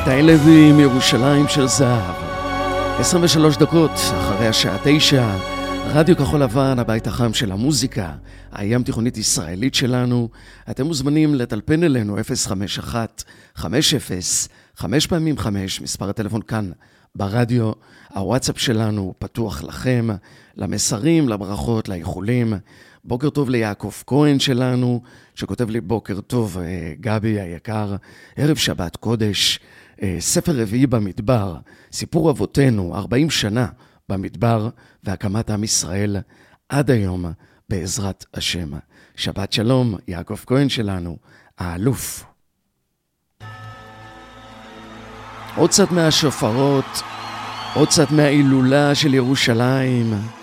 איתי לוי מירושלים של זהב. 23 דקות אחרי השעה 9, רדיו כחול לבן, הבית החם של המוזיקה, הים תיכונית ישראלית שלנו. אתם מוזמנים לטלפן אלינו 051-50-5 פעמים 5, מספר הטלפון כאן ברדיו. הוואטסאפ שלנו פתוח לכם, למסרים, לברכות, לאיחולים. בוקר טוב ליעקב כהן שלנו, שכותב לי בוקר טוב גבי היקר, ערב שבת קודש, ספר רביעי במדבר, סיפור אבותינו, 40 שנה במדבר והקמת עם ישראל עד היום בעזרת השם. שבת שלום, יעקב כהן שלנו, האלוף. עוד קצת מהשופרות, עוד קצת מההילולה של ירושלים.